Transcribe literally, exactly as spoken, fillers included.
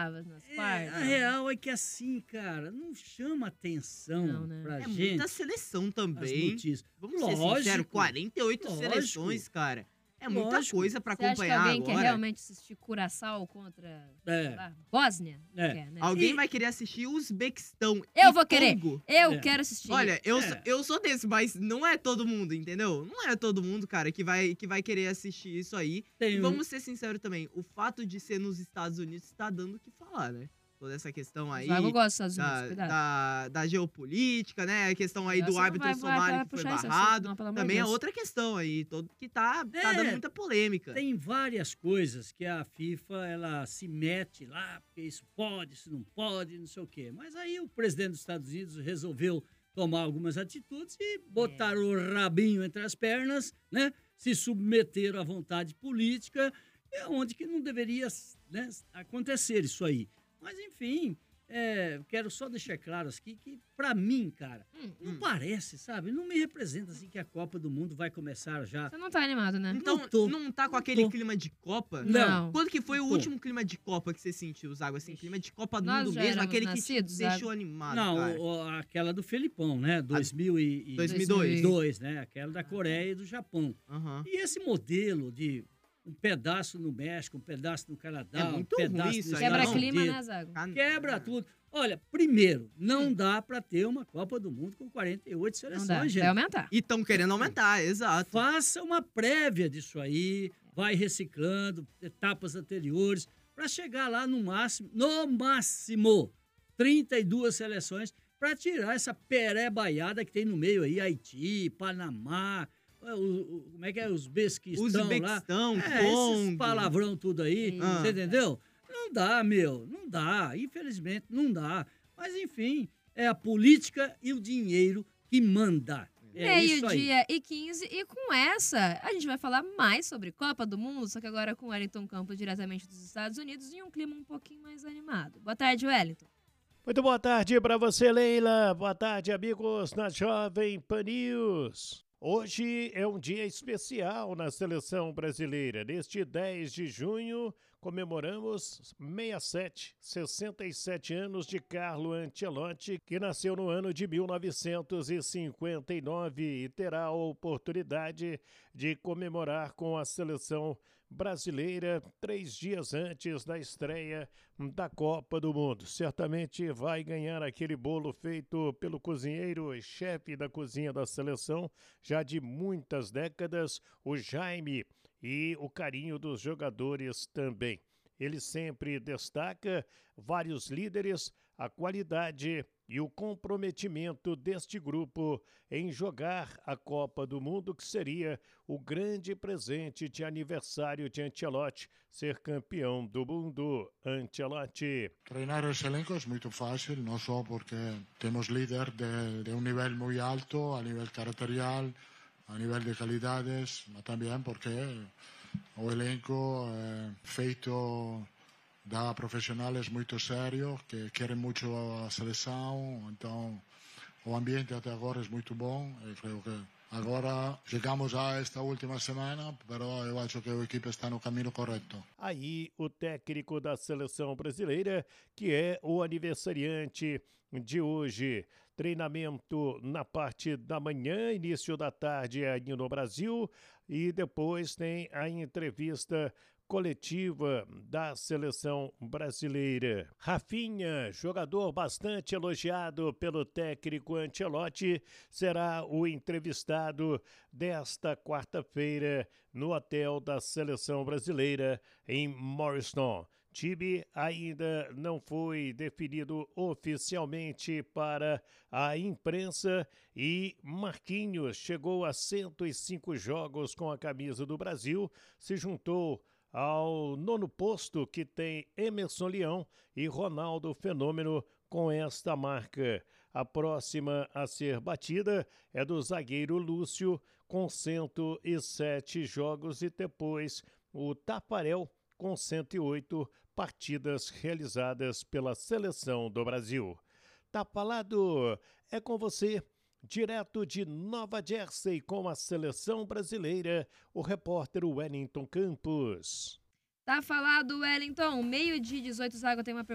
oitavas, nas É, quartas. a real é que assim, cara, não chama atenção Não, né? pra É gente muita seleção as também. notícias. Vamos ser Lógico, sinceros, quarenta e oito lógico, seleções, cara. É muita lógico. coisa pra Você acha que acompanhar alguém quer agora. realmente assistir Curaçao contra, É. sei lá, Bósnia? Não É. quer, né? Alguém E- vai querer assistir Uzbequistão Eu e vou querer. Congo? Eu É. quero assistir. Olha, eu, É. sou, eu sou desse, mas não é todo mundo, entendeu? Não é todo mundo, cara, que vai, que vai querer assistir isso aí. Tem E um- vamos ser sinceros também, o fato de ser nos Estados Unidos tá dando o que falar, né? Toda essa questão aí Zago gosta dos Estados Unidos, da, cuidado. da, da geopolítica, né? A questão aí Você do não árbitro vai- vai- somália vai que foi puxar esse assunto, barrado. não, pelo amor de Também é Deus. outra questão aí, todo, que tá, tá É. dando muita polêmica. Tem várias coisas que a FIFA ela se mete lá, porque isso pode, isso não pode, não sei o quê. Mas aí o presidente dos Estados Unidos resolveu tomar algumas atitudes e botar o rabinho entre as pernas, né? Se submeter à vontade política, é onde que não deveria, né, acontecer isso aí. Mas, enfim, é, quero só deixar claro aqui que, pra mim, cara, Hum, não hum. parece, sabe? Não me representa assim que a Copa do Mundo vai começar já. Você não tá animado, né? Então, Não tô. não tá com Não aquele tô. clima de Copa? Não. Quando que foi o Tô. último clima de Copa que você sentiu, Zago? Assim, clima de Copa do Nós Mundo já mesmo, éramos aquele que te nascidos, deixou Zago. animado, Não, cara. o- o- aquela do Felipão, né? dois mil e dois mil e dois. dois, né? Aquela da Coreia e do Japão. Aham. E esse modelo de um pedaço no México, um pedaço no Canadá, É um muito pedaço ruim isso nos aí, Quebra Estados não. clima, Unidos. né, Zago? Ah, Quebra tudo. Olha, primeiro, não dá pra ter uma Copa do Mundo com quarenta e oito Não dá. seleções, gente. Vai aumentar. E estão querendo aumentar, exato. Faça uma prévia disso aí, vai reciclando etapas anteriores, para chegar lá no máximo, no máximo, trinta e duas seleções, para tirar essa perebaiada que tem no meio aí, Haiti, Panamá, o, o- como é que é, os Uzbequistão lá. Uzbequistão, É, esses Congo. palavrão tudo aí, Ah. você entendeu? Não dá, meu, não dá, infelizmente não dá. Mas enfim, é a política e o dinheiro que manda. É isso aí. Meio-dia e quinze, e com essa, a gente vai falar mais sobre Copa do Mundo, só que agora com Wellington Campos diretamente dos Estados Unidos, em um clima um pouquinho mais animado. Boa tarde, Wellington. Muito boa tarde para você, Leila. Boa tarde, amigos na Jovem Pan News. Hoje é um dia especial na seleção brasileira. Neste dez de junho, comemoramos sessenta e sete, sessenta e sete anos de Carlo Ancelotti, que nasceu no ano de mil novecentos e cinquenta e nove e terá a oportunidade de comemorar com a seleção brasileira três dias antes da estreia da Copa do Mundo. Certamente vai ganhar aquele bolo feito pelo cozinheiro e chefe da cozinha da seleção já de muitas décadas, o Jaime, e o carinho dos jogadores também. Ele sempre destaca vários líderes, a qualidade e o comprometimento deste grupo em jogar a Copa do Mundo, que seria o grande presente de aniversário de Ancelotti, ser campeão do mundo. Ancelotti. Treinar ese elenco es muy fácil, no solo porque tenemos líder de, de un nivel muy alto, a nivel caracterial, a nivel de calidades, mas también porque o elenco é feito da profissionais muito sérios, que querem muito a seleção, então o ambiente até agora é muito bom, e creio que agora chegamos a esta última semana, mas eu acho que a equipe está no caminho correto. Aí o técnico da seleção brasileira, que é o aniversariante de hoje. Treinamento na parte da manhã, início da tarde aí no Brasil, e depois tem a entrevista coletiva da seleção brasileira. Rafinha, jogador bastante elogiado pelo técnico Ancelotti, será o entrevistado desta quarta-feira no hotel da seleção brasileira em Morriston. Time ainda não foi definido oficialmente para a imprensa e Marquinhos chegou a cento e cinco jogos com a camisa do Brasil, se juntou ao nono posto que tem Emerson Leão e Ronaldo Fenômeno com esta marca. A próxima a ser batida é do zagueiro Lúcio com cento e sete jogos e depois o Tafarel com cento e oito partidas realizadas pela seleção do Brasil. Tá falado, é com você, direto de Nova Jersey com a seleção brasileira, o repórter Wellington Campos. Tá falado, Wellington. Meio-dia e dezoito, Zago tem uma